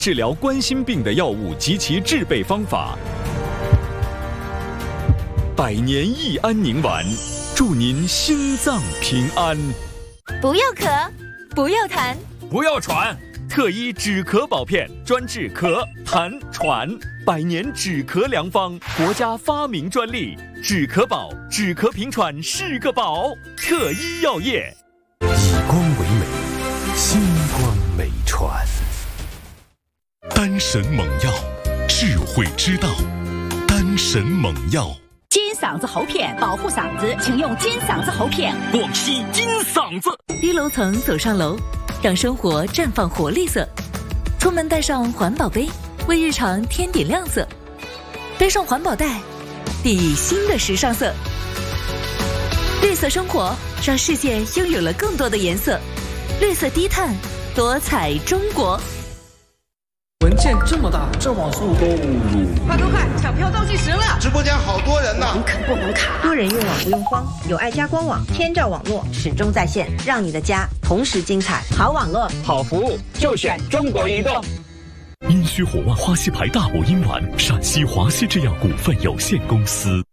治疗冠心病的药物及其制备方法。百年益安宁丸，祝您心脏平安。 不要咳，不要痰， 不要喘。特医止咳宝片，专治咳、痰、喘，100年止咳良方，国家发明专利。止咳宝，止咳平喘是个宝。特医药业， 以光为美，星光美传。丹神猛药，智慧之道。丹神猛药。 金嗓子喉片保护嗓子，请用金嗓子喉片。 广西金嗓子。 低楼层走上楼，让生活绽放活力色。出门带上环保杯，为日常添点亮色。背上环保袋，砥砺新的时尚色。绿色生活，让世界拥有了更多的颜色。绿色低碳，多彩中国。 文件这么大，这网速够入。 快，抢票倒计时了！ 直播间好多人呢， 能啃不能卡。 多人用网不用慌，有爱家官网，天照网络始终在线，让你的家同时精彩。好网络， 好服务，就选中国移动。 阴虚火旺花溪牌大补阴丸，陕西华西制药股份有限公司。